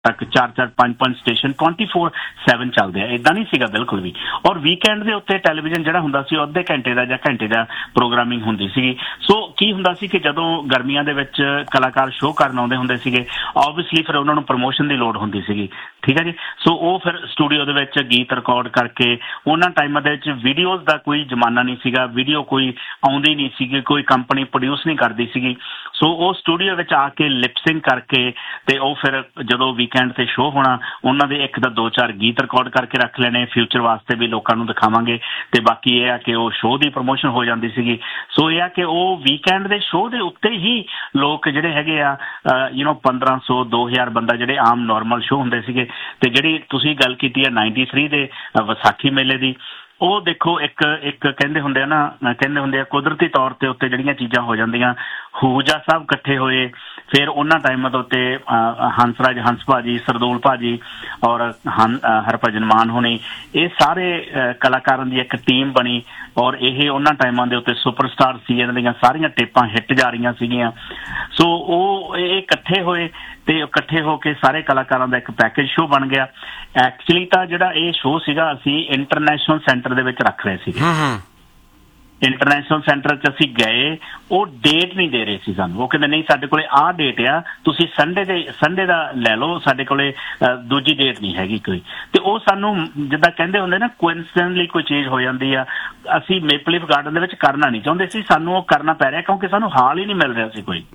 तक 4-4 5-5 स्टेशन 24/7 ਚੱਲਦੇ ਆ। ਇਦਾਂ ਨਹੀਂ ਸੀਗਾ ਬਿਲਕੁਲ ਵੀ। ਔਰ ਵੀਕਐਂਡ ਦੇ ਉੱਤੇ ਟੈਲੀਵਿਜ਼ਨ ਜਿਹੜਾ ਹੁੰਦਾ ਸੀ ਅੱਧੇ ਘੰਟੇ ਦਾ ਜਾਂ ਘੰਟੇ ਦਾ ਪ੍ਰੋਗਰਾਮਿੰਗ ਹੁੰਦੀ ਸੀਗੀ। ਸੋ ਕੀ ਹੁੰਦਾ ਸੀ ਕਿ ਜਦੋਂ ਗਰਮੀਆਂ ਦੇ ਵਿੱਚ ਕਲਾਕਾਰ ਸ਼ੋਅ ਕਰਨ ਆਉਂਦੇ ਹੁੰਦੇ ਸੀਗੇ, ਓਬਵੀਅਸਲੀ ਫਿਰ ਉਹਨਾਂ ਨੂੰ ਪ੍ਰਮੋਸ਼ਨ ਦੀ ਲੋੜ ਹੁੰਦੀ ਸੀਗੀ, ਠੀਕ ਹੈ ਜੀ। ਸੋ ਉਹ ਫਿਰ ਸਟੂਡੀਓ ਦੇ ਵਿੱਚ ਗੀਤ ਰਿਕਾਰਡ ਕਰਕੇ, ਉਹਨਾਂ ਟਾਈਮਾਂ ਦੇ ਵਿੱਚ ਵੀਡੀਓਜ਼ ਦਾ ਕੋਈ ਜ਼ਮਾਨਾ ਨਹੀਂ ਸੀਗਾ, ਵੀਡੀਓ ਕੋਈ ਆਉਂਦੀ ਨਹੀਂ ਸੀਗੀ, ਕੋਈ ਕੰਪਨੀ ਪ੍ਰੋਡਿਊਸ ਨਹੀਂ ਕਰਦੀ ਸੀਗੀ। ਸੋ ਉਹ ਸਟੂਡੀਓ ਵਿੱਚ ਆ ਕੇ ਲਿਪਸਿੰਗ ਕਰਕੇ ਤੇ ਉਹ ਫਿਰ ਜਦੋਂ ਵੀਕਐਂਡ ਤੇ ਸ਼ੋਅ ਹੋਣਾ, ਉਹਨਾਂ ਦੇ ਇੱਕ ਤਾਂ 2-4 ਗੀਤ ਰਿਕਾਰਡ ਕਰਕੇ ਰੱਖ ਲੈਣੇ, ਫਿਊਚਰ ਵਾਸਤੇ ਵੀ ਲੋਕਾਂ ਨੂੰ ਦਿਖਾਵਾਂਗੇ। ਤੇ ਬਾਕੀ ਇਹ ਆ ਕਿ ਉਹ ਸ਼ੋਅ ਦੀ ਪ੍ਰਮੋਸ਼ਨ ਹੋ ਜਾਂਦੀ ਸੀਗੀ। ਸੋ ਇਹ ਆ ਕਿ ਉਹ ਵੀਕਐਂਡ ਦੇ ਸ਼ੋਅ ਦੇ ਉੱਤੇ ਹੀ ਲੋਕ ਜਿਹੜੇ ਹੈਗੇ ਆ 1500-2000 ਬੰਦਾ ਜਿਹੜੇ ਆਮ ਨੋਰਮਲ ਸ਼ੋਅ ਹੁੰਦੇ ਸੀਗੇ। ਤੇ ਜਿਹੜੀ ਤੁਸੀਂ ਗੱਲ ਕੀਤੀ ਹੈ 93 ਦੇ ਵਿਸਾਖੀ ਮੇਲੇ ਦੀ, ਉਹ ਦੇਖੋ ਇੱਕ ਕਹਿੰਦੇ ਹੁੰਦੇ ਆ ਕੁਦਰਤੀ ਤੌਰ ਤੇ ਉੱਤੇ ਜਿਹੜੀਆਂ ਚੀਜ਼ਾਂ ਹੋ ਜਾਂਦੀਆਂ। ਹੂਜਾ ਸਾਹਿਬ ਇਕੱਠੇ ਹੋਏ, ਫਿਰ ਉਹਨਾਂ ਟਾਈਮਾਂ ਦੇ ਉੱਤੇ ਹੰਸਰਾਜ ਹੰਸ ਭਾਜੀ, ਸਰਦੂਲ ਭਾਜੀ ਔਰ ਹਰਭਜਨ ਮਾਨ ਹੋਣੀ, ਇਹ ਸਾਰੇ ਕਲਾਕਾਰਾਂ ਦੀ ਇੱਕ ਟੀਮ ਬਣੀ। ਔਰ ਇਹ ਉਹਨਾਂ ਟਾਈਮਾਂ ਦੇ ਉੱਤੇ ਸੁਪਰਸਟਾਰ ਸੀ, ਇਹਨਾਂ ਦੀਆਂ ਸਾਰੀਆਂ ਟੇਪਾਂ ਹਿੱਟ ਜਾ ਰਹੀਆਂ ਸੀਗੀਆਂ। ਸੋ ਉਹ ਇਹ ਇਕੱਠੇ ਹੋਏ ਤੇ ਇਕੱਠੇ ਹੋ ਕੇ ਸਾਰੇ ਕਲਾਕਾਰਾਂ ਦਾ ਇੱਕ ਪੈਕੇਜ ਸ਼ੋਅ ਬਣ ਗਿਆ। ਐਕਚੁਅਲੀ ਤਾਂ ਜਿਹੜਾ ਇਹ ਸ਼ੋਅ ਸੀਗਾ ਅਸੀਂ ਇੰਟਰਨੈਸ਼ਨਲ ਸੈਂਟਰ ਦੇ ਵਿੱਚ ਰੱਖ ਰਹੇ ਸੀਗੇ। ਇੰਟਰਨੈਸ਼ਨਲ ਸੈਂਟਰ 'ਚ ਅਸੀਂ ਗਏ, ਉਹ ਡੇਟ ਨਹੀਂ ਦੇ ਰਹੇ ਸੀ ਸਾਨੂੰ। ਉਹ ਕਹਿੰਦੇ ਨਹੀਂ, ਸਾਡੇ ਕੋਲੇ ਆਹ ਡੇਟ ਆ, ਤੁਸੀਂ ਸੰਡੇ ਦਾ ਲੈ ਲਓ, ਸਾਡੇ ਕੋਲੇ ਦੂਜੀ ਡੇਟ ਨਹੀਂ ਹੈਗੀ ਕੋਈ। ਤੇ ਉਹ ਸਾਨੂੰ ਜਿੱਦਾਂ ਕਹਿੰਦੇ ਹੁੰਦੇ ਨਾ, ਕੋਇਨਸੀਡੈਂਟਲੀ ਕੋਈ ਚੀਜ਼ ਹੋ ਜਾਂਦੀ ਆ। ਅਸੀਂ ਮੇਪਲ ਲੀਫ ਗਾਰਡਨ ਦੇ ਵਿੱਚ ਕਰਨਾ ਨਹੀਂ ਚਾਹੁੰਦੇ ਸੀ, ਸਾਨੂੰ ਉਹ ਕਰਨਾ ਪੈ ਰਿਹਾ ਕਿਉਂਕਿ ਸਾਨੂੰ ਹਾਲ ਹੀ ਨਹੀਂ ਮਿਲ ਰਿਹਾ ਸੀ ਕੋਈ।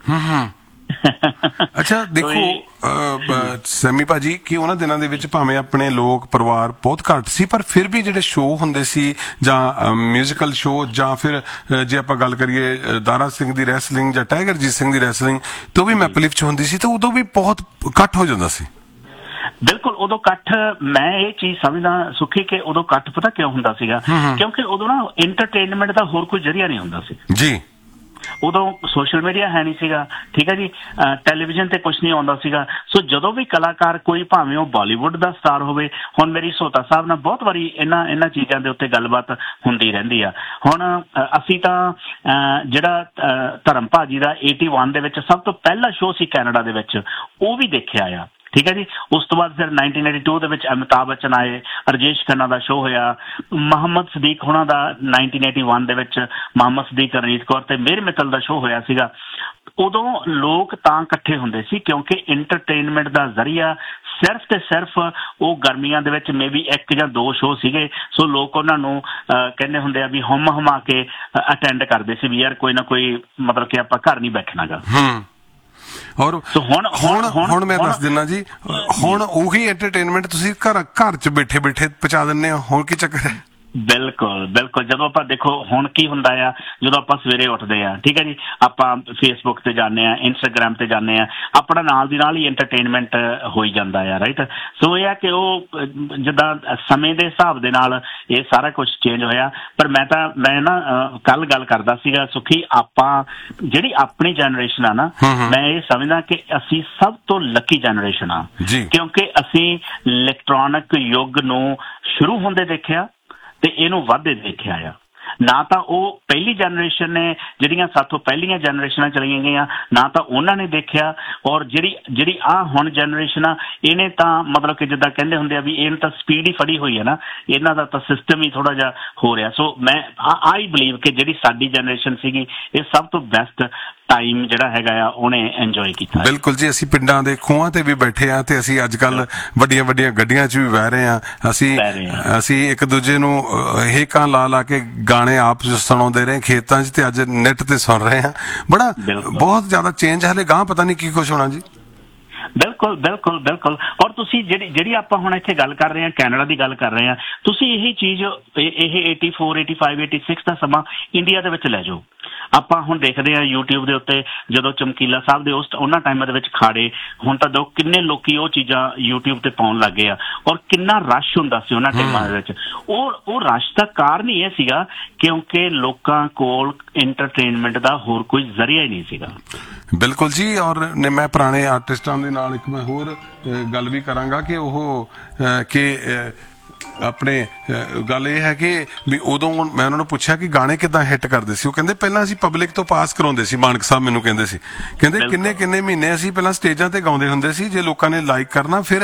ਅੱਛਾ ਦੇਖੋ ਸੈਮੀ ਭਾਜੀ, ਕਿ ਉਹਨਾਂ ਦਿਨਾਂ ਦੇ ਵਿੱਚ ਭਾਵੇਂ ਆਪਣੇ ਲੋਕ ਪਰਿਵਾਰ ਬਹੁਤ ਘੱਟ ਸੀ, ਪਰ ਫਿਰ ਵੀ ਜਿਹੜੇ ਸ਼ੋਅ ਹੁੰਦੇ ਸੀ ਜਾਂ ਮਿਊਜ਼ੀਕਲ ਸ਼ੋਅ, ਜਾਂ ਫਿਰ ਜੇ ਆਪਾਂ ਗੱਲ ਕਰੀਏ ਦਾਰਾ ਸਿੰਘ ਦੀ ਰੈਸਲਿੰਗ ਜਾਂ ਟਾਈਗਰਜੀਤ ਸਿੰਘ ਦੀ ਰੈਸਲਿੰਗ, ਤੇ ਉਹ ਵੀ ਮੈਪਲ ਲੀਫ 'ਚ ਹੁੰਦੀ ਸੀ, ਤੇ ਉਦੋਂ ਵੀ ਬਹੁਤ ਇਕੱਠ ਹੋ ਜਾਂਦਾ ਸੀ। ਬਿਲਕੁਲ, ਉਦੋਂ ਇਕੱਠ, ਮੈਂ ਇਹ ਚੀਜ਼ ਸਮਝਦਾ ਸੁਖੀ ਕਿ ਉਦੋਂ ਇਕੱਠ ਪਤਾ ਕਿਉਂ ਹੁੰਦਾ ਸੀਗਾ? ਕਿਉਂਕਿ ਉਦੋਂ ਨਾ ਇੰਟਰਟੇਨਮੈਂਟ ਦਾ ਹੋਰ ਕੋਈ ਜ਼ਰੀਆ ਨਹੀਂ ਹੁੰਦਾ ਸੀ ਜੀ। ਉਦੋਂ ਸੋਸ਼ਲ ਮੀਡੀਆ ਹੈ ਨਹੀਂ ਸੀਗਾ, ਠੀਕ ਹੈ ਜੀ, ਟੈਲੀਵਿਜ਼ਨ ਤੇ ਕੁਛ ਨਹੀਂ ਆਉਂਦਾ ਸੀਗਾ। ਸੋ ਜਦੋਂ ਵੀ ਕਲਾਕਾਰ ਕੋਈ, ਭਾਵੇਂ ਉਹ ਬਾਲੀਵੁੱਡ ਦਾ ਸਟਾਰ ਹੋਵੇ, ਹੁਣ ਮੇਰੀ ਸੋਤਾ ਸਾਹਿਬ ਨਾਲ ਬਹੁਤ ਵਾਰੀ ਇਹਨਾਂ ਚੀਜ਼ਾਂ ਦੇ ਉੱਤੇ ਗੱਲਬਾਤ ਹੁੰਦੀ ਰਹਿੰਦੀ ਆ। ਹੁਣ ਅਸੀਂ ਤਾਂ ਜਿਹੜਾ ਧਰਮ ਭਾਜੀ ਦਾ 81 ਦੇ ਵਿੱਚ ਸਭ ਤੋਂ ਪਹਿਲਾ ਸ਼ੋਅ ਸੀ ਕੈਨੇਡਾ ਦੇ ਵਿੱਚ, ਉਹ ਵੀ ਦੇਖਿਆ ਆ, ਠੀਕ ਹੈ ਜੀ। ਉਸ ਤੋਂ ਬਾਅਦ ਫਿਰ 1982 ਦੇ ਵਿੱਚ ਅਮਿਤਾਭ ਬੱਚਨ ਆਏ, ਰਜੇਸ਼ ਖੰਨਾ ਦਾ ਸ਼ੋਅ ਹੋਇਆ, ਮੁਹੰਮਦ ਸਦੀਕ ਹੋਣਾ ਦਾ 1981 ਦੇ ਵਿੱਚ ਮੁਹੰਮਦ ਸਦੀਕ, ਰਣਜੀਤ ਕੌਰ ਤੇ ਮੇਰ ਮਿੱਤਲ ਦਾ ਸ਼ੋਅ ਹੋਇਆ ਸੀਗਾ। ਉਦੋਂ ਲੋਕ ਤਾਂ ਇਕੱਠੇ ਹੁੰਦੇ ਸੀ ਕਿਉਂਕਿ ਇੰਟਰਟੇਨਮੈਂਟ ਦਾ ਜ਼ਰੀਆ ਸਿਰਫ ਤੇ ਸਿਰਫ ਉਹ ਗਰਮੀਆਂ ਦੇ ਵਿੱਚ ਮੇਬੀ 1 ਜਾਂ 2 ਸ਼ੋਅ ਸੀਗੇ। ਸੋ ਲੋਕ ਉਹਨਾਂ ਨੂੰ ਕਹਿੰਦੇ ਹੁੰਦੇ ਆ ਵੀ ਹਮਾ ਕੇ ਅਟੈਂਡ ਕਰਦੇ ਸੀ ਵੀ ਯਾਰ ਕੋਈ ਨਾ ਕੋਈ, ਮਤਲਬ ਕਿ ਆਪਾਂ ਘਰ ਨਹੀਂ ਬੈਠਣਾਗਾ। ਔਰ ਹੁਣ ਮੈਂ ਦੱਸ ਦਿੰਦਾ ਜੀ, ਹੁਣ ਉਹੀ ਐਂਟਰਟੇਨਮੈਂਟ ਤੁਸੀਂ ਘਰ 'ਚ ਬੈਠੇ ਪਹੁੰਚਾ ਦਿੰਦੇ ਹੋ। ਹੁਣ ਕੀ ਚੱਕਰ ਹੈ? ਬਿਲਕੁਲ ਬਿਲਕੁਲ। ਜਦੋਂ ਆਪਾਂ ਦੇਖੋ ਹੁਣ ਕੀ ਹੁੰਦਾ ਆ, ਜਦੋਂ ਆਪਾਂ ਸਵੇਰੇ ਉੱਠਦੇ ਆ, ਠੀਕ ਹੈ ਜੀ, ਆਪਾਂ ਫੇਸਬੁੱਕ ਤੇ ਜਾਂਦੇ ਆ, ਇੰਸਟਾਗ੍ਰਾਮ ਤੇ ਜਾਂਦੇ ਆ, ਆਪਣਾ ਨਾਲ ਦੀ ਨਾਲ ਹੀ ਐਂਟਰਟੇਨਮੈਂਟ ਹੋਈ ਜਾਂਦਾ ਆ, ਰਾਈਟ। ਸੋ ਇਹ ਆ ਕਿ ਉਹ ਜਿੱਦਾਂ ਸਮੇਂ ਦੇ ਹਿਸਾਬ ਦੇ ਨਾਲ ਇਹ ਸਾਰਾ ਕੁਛ ਚੇਂਜ ਹੋਇਆ। ਪਰ ਮੈਂ ਨਾ ਕੱਲ ਗੱਲ ਕਰਦਾ ਸੀਗਾ ਸੁਖੀ, ਆਪਾਂ ਜਿਹੜੀ ਆਪਣੀ ਜਨਰੇਸ਼ਨ ਆ ਨਾ, ਮੈਂ ਇਹ ਸਮਝਦਾ ਕਿ ਅਸੀਂ ਸਭ ਤੋਂ ਲੱਕੀ ਜਨਰੇਸ਼ਨ ਆ, ਕਿਉਂਕਿ ਅਸੀਂ ਇਲੈਕਟ੍ਰੋਨਿਕ ਯੁੱਗ ਨੂੰ ਸ਼ੁਰੂ ਹੁੰਦੇ ਦੇਖਿਆ ਤੇ ਇਹਨੂੰ ਵੱਧਦੇ ਦੇਖਿਆ ਆ। ਨਾ ਤਾਂ ਉਹ ਪਹਿਲੀ ਜਨਰੇਸ਼ਨ ਨੇ ਜਿਹੜੀਆਂ ਸਾਥੋਂ ਪਹਿਲੀਆਂ ਜਨਰੇਸ਼ਨਾਂ ਚਲੀਆਂ ਗਈਆਂ, ਨਾ ਤਾਂ ਉਹਨਾਂ ਨੇ ਦੇਖਿਆ। ਔਰ ਜਿਹੜੀ ਆਹ ਹੁਣ ਜਨਰੇਸ਼ਨ ਆ, ਇਹਨੇ ਤਾਂ ਮਤਲਬ ਕਿ ਜਿੱਦਾਂ ਕਹਿੰਦੇ ਹੁੰਦੇ ਆ ਵੀ ਇਹਨੇ ਤਾਂ ਸਪੀਡ ਹੀ ਫੜੀ ਹੋਈ ਹੈ ਨਾ, ਇਹਨਾਂ ਦਾ ਤਾਂ ਸਿਸਟਮ ਹੀ ਥੋੜਾ ਜਿਹਾ ਹੋ ਰਿਹਾ। ਸੋ ਮੈਂ ਆਈ ਬਲੀਵ ਕਿ ਜਿਹੜੀ ਸਾਡੀ ਜਨਰੇਸ਼ਨ ਸੀਗੀ, ਇਹ ਸਭ ਤੋਂ ਬੈਸਟ ਟਾਈਮ ਜਿਹੜਾ ਹੈਗਾ ਆ ਉਹਨੇ ਇੰਜੋਏ ਕੀਤਾ। ਬਿਲਕੁਲ ਜੀ, ਅਸੀਂ ਪਿੰਡਾਂ ਦੇ ਖੂਹਾਂ ਤੇ ਵੀ ਬੈਠੇ ਆ, ਤੇ ਅਸੀਂ ਅੱਜ ਕੱਲ ਵੱਡੀਆਂ ਗੱਡੀਆਂ 'ਚ ਵੀ ਬਹਿ ਰਹੇ ਆ। ਅਸੀਂ ਇੱਕ ਦੂਜੇ ਨੂੰ ਹੇਕਾਂ ਲਾ ਕੇ ਗਾਣੇ ਆਪ ਸੁਣਾਉਂਦੇ ਰਹੇ ਖੇਤਾਂ 'ਚ, ਤੇ ਅੱਜ ਨੈਟ ਤੇ ਸੁਣ ਰਹੇ ਆ। ਬਹੁਤ ਜ਼ਿਆਦਾ ਚੇਂਜ, ਹਲੇ ਗਾਂ ਪਤਾ ਨਹੀਂ ਕੀ ਕੁਛ ਹੋਣਾ ਜੀ। ਬਿਲਕੁਲ। ਔਰ ਤੁਸੀਂ ਜਿਹੜੀ ਆਪਾਂ ਹੁਣ ਇੱਥੇ ਗੱਲ ਕਰ ਰਹੇ ਹਾਂ, ਕੈਨੇਡਾ ਦੀ ਗੱਲ ਕਰ ਰਹੇ ਹਾਂ, ਤੁਸੀਂ ਇਹੀ ਚੀਜ਼ ਇਹ 84, 85, 86 ਦਾ ਸਮਾਂ ਇੰਡੀਆ ਦੇ ਵਿੱਚ ਲੈ ਜਾਓ। ਆਪਾਂ ਹੁਣ ਦੇਖਦੇ ਹਾਂ YouTube ਦੇ ਉੱਤੇ, ਜਦੋਂ ਚਮਕੀਲਾ ਸਾਹਿਬ ਦੇ ਉਹਨਾਂ ਟਾਈਮਾਂ ਦੇ ਵਿੱਚ ਖਾੜੇ, ਹੁਣ ਤਾਂ ਕਿੰਨੇ ਲੋਕੀ ਉਹ ਚੀਜ਼ਾਂ YouTube ਤੇ ਪਾਉਣ ਲੱਗ ਗਏ ਆ। ਔਰ ਕਿੰਨਾ ਰਸ਼ ਹੁੰਦਾ ਸੀ ਉਹਨਾਂ ਟਾਈਮਾਂ ਦੇ ਵਿੱਚ। ਉਹ ਰਸ਼ ਦਾ ਕਾਰਨ ਹੀ ਇਹ ਸੀਗਾ ਕਿਉਂਕਿ ਲੋਕਾਂ ਕੋਲ ਇੰਟਰਟੇਨਮੈਂਟ ਦਾ ਹੋਰ ਕੋਈ ਜ਼ਰੀਆ ਹੀ ਨਹੀਂ ਸੀਗਾ। ਬਿਲਕੁਲ ਜੀ। ਔਰ ਮੈਂ ਪੁਰਾਣੇ ਆਰਟਿਸਟਾਂ ਦੇ ਨਾਲ ਇੱਕ ਮੈਂ ਹੋਰ ਗੱਲ ਵੀ ਕਰਾਂਗਾ ਕਿ ਉਹ ਆਪਣੇ ਗੱਲ ਇਹ ਹੈ ਕਿ ਵੀ ਉਦੋਂ ਮੈਂ ਉਹਨਾਂ ਨੂੰ ਪੁੱਛਿਆ ਕਿ ਗਾਣੇ ਕਿੱਦਾਂ ਹਿੱਟ ਕਰਦੇ ਸੀ। ਉਹ ਕਹਿੰਦੇ ਪਹਿਲਾਂ ਅਸੀਂ ਪਬਲਿਕ ਤੋਂ ਪਾਸ ਕਰਾਉਂਦੇ ਸੀ। ਮਾਨਕ ਸਾਹਿਬ ਮੈਨੂੰ ਕਹਿੰਦੇ ਸੀ, ਕਹਿੰਦੇ ਕਿੰਨੇ ਮਹੀਨੇ ਅਸੀਂ ਪਹਿਲਾਂ ਸਟੇਜਾਂ ਤੇ ਗਾਉਂਦੇ ਹੁੰਦੇ ਸੀ, ਜੇ ਲੋਕਾਂ ਨੇ ਲਾਈਕ ਕਰਨਾ ਫਿਰ